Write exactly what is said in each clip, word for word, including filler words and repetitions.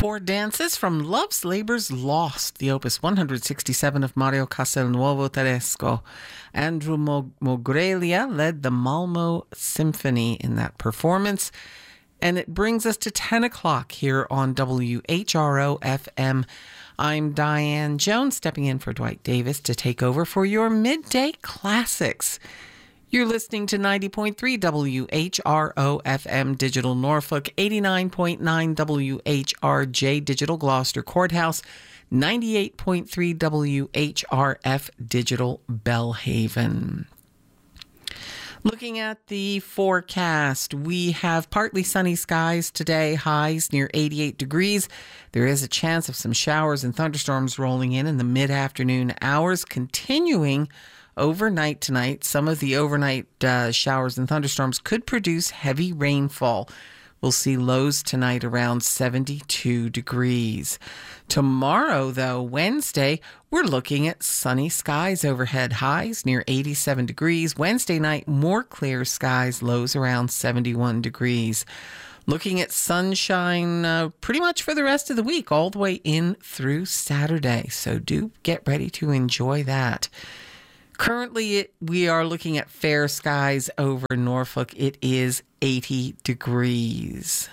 Four dances from Love's Labour's Lost, the opus one hundred sixty-seven of Mario Castelnuovo Tedesco. Andrew Mogrelia led the Malmo Symphony in that performance. And it brings us to ten o'clock here on W H R O F M. I'm Diane Jones, stepping in for Dwight Davis to take over for your Midday Classics. You're listening to ninety point three W H R O F M Digital Norfolk, eighty-nine point nine W H R J Digital Gloucester Courthouse, ninety-eight point three W H R F Digital Bellhaven. Looking at the forecast, we have partly sunny skies today, highs near eighty-eight degrees. There is a chance of some showers and thunderstorms rolling in in the mid-afternoon hours, continuing overnight tonight. Some of the overnight uh, showers and thunderstorms could produce heavy rainfall. We'll see lows tonight around seventy-two degrees. Tomorrow, though, Wednesday, we're looking at sunny skies overhead, highs near eighty-seven degrees. Wednesday night, more clear skies, lows around seventy-one degrees. Looking at sunshine uh, pretty much for the rest of the week, all the way in through Saturday. So do get ready to enjoy that. Currently, it, we are looking at fair skies over Norfolk. It is eighty degrees.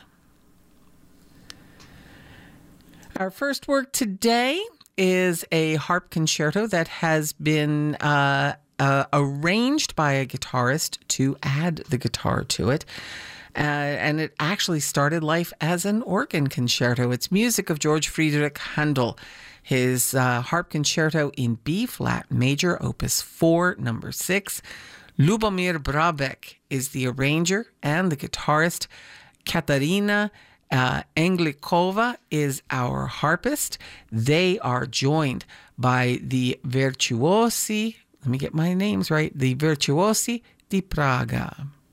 Our first work today is a harp concerto that has been uh, uh, arranged by a guitarist to add the guitar to it. Uh, and it actually started life as an organ concerto. It's music of George Friedrich Handel. His uh, harp concerto in B-flat major, opus four, number six. Lubomir Brabec is the arranger and the guitarist. Katarina uh, Englikova is our harpist. They are joined by the Virtuosi, let me get my names right, the Virtuosi di Praga.